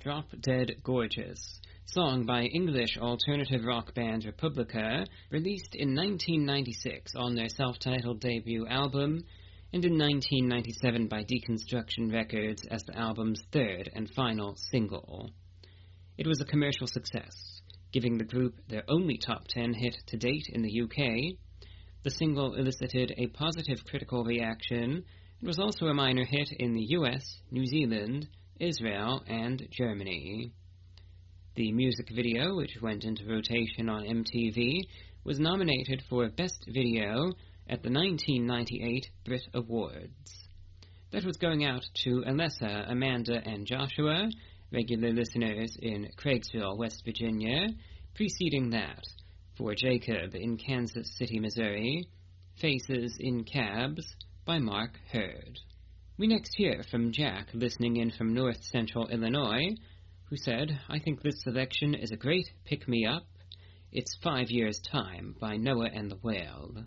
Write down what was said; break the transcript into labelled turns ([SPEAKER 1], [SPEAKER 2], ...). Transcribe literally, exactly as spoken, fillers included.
[SPEAKER 1] Drop Dead Gorgeous, song by English alternative rock band Republica, released in nineteen ninety-six on their self-titled debut album, and in nineteen ninety-seven by Deconstruction Records as the album's third and final single. It was a commercial success, giving the group their only top ten hit to date in the U K. The single elicited a positive critical reaction and was also a minor hit in the U S, New Zealand, Israel, and Germany. The music video, which went into rotation on M T V, was nominated for Best Video at the nineteen ninety-eight Brit Awards. That was going out to Alessa, Amanda, and Joshua, regular listeners in Craigsville, West Virginia. Preceding that, for Jacob in Kansas City, Missouri, Faces in Cabs by Mark Hurd. We next hear from Jack, listening in from North Central Illinois, who said, "I think this selection is a great pick-me-up. It's Five Years' Time by Noah and the Whale."